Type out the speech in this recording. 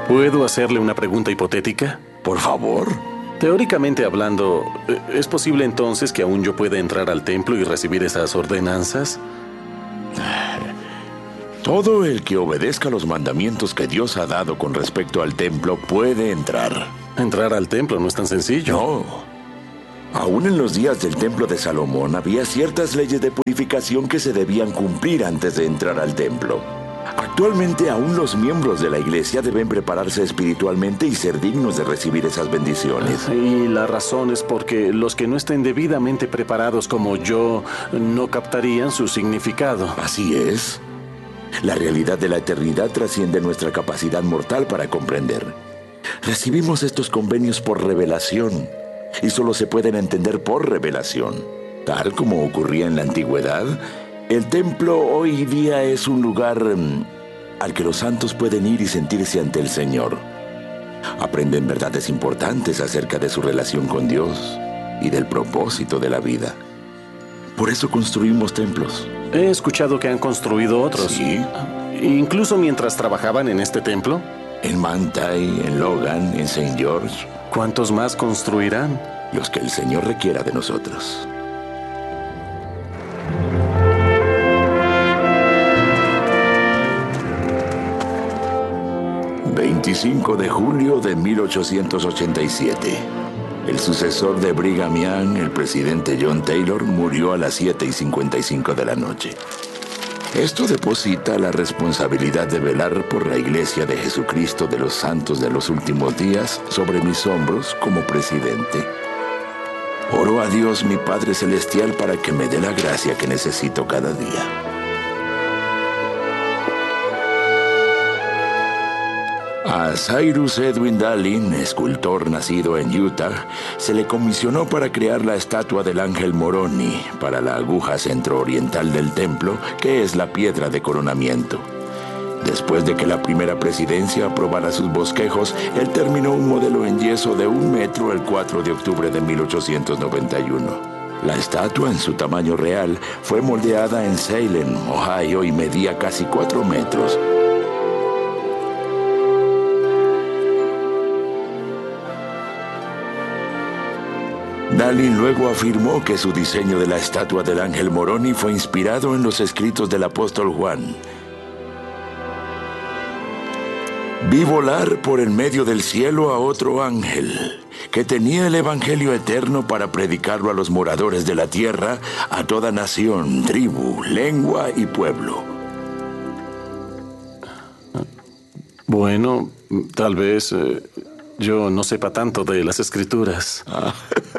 ¿Puedo hacerle una pregunta hipotética? Por favor. Teóricamente hablando, ¿es posible entonces que aún yo pueda entrar al templo y recibir esas ordenanzas? Todo el que obedezca los mandamientos que Dios ha dado con respecto al templo puede entrar. Entrar al templo no es tan sencillo. No. Aún en los días del templo de Salomón había ciertas leyes de purificación que se debían cumplir antes de entrar al templo. Actualmente aún los miembros de la iglesia deben prepararse espiritualmente y ser dignos de recibir esas bendiciones. Y la razón es porque los que no estén debidamente preparados como yo no captarían su significado. Así es. La realidad de la eternidad trasciende nuestra capacidad mortal para comprender. Recibimos estos convenios por revelación, y solo se pueden entender por revelación. Tal como ocurría en la antigüedad, el templo hoy día es un lugar al que los santos pueden ir y sentirse ante el Señor. Aprenden verdades importantes acerca de su relación con Dios y del propósito de la vida. Por eso construimos templos. He escuchado que han construido otros. Sí. Incluso mientras trabajaban en este templo. En Manti, en Logan, en St. George. ¿Cuántos más construirán? Los que el Señor requiera de nosotros. ...25 de julio de 1887... El sucesor de Brigham Young, el presidente John Taylor, murió a las 7:55 de la noche. Esto deposita la responsabilidad de velar por la Iglesia de Jesucristo de los Santos de los Últimos Días sobre mis hombros como presidente. Oro a Dios, mi Padre Celestial, para que me dé la gracia que necesito cada día. A Cyrus Edwin Dallin, escultor nacido en Utah, se le comisionó para crear la estatua del ángel Moroni para la aguja centro-oriental del templo, que es la piedra de coronamiento. Después de que la primera presidencia aprobara sus bosquejos, él terminó un modelo en yeso de 1 metro el 4 de octubre de 1891. La estatua, en su tamaño real, fue moldeada en Salem, Ohio, y medía casi 4 metros. Dallin luego afirmó que su diseño de la estatua del ángel Moroni fue inspirado en los escritos del apóstol Juan. Vi volar por el medio del cielo a otro ángel, que tenía el evangelio eterno para predicarlo a los moradores de la tierra, a toda nación, tribu, lengua y pueblo. Bueno, tal vez yo no sepa tanto de las escrituras.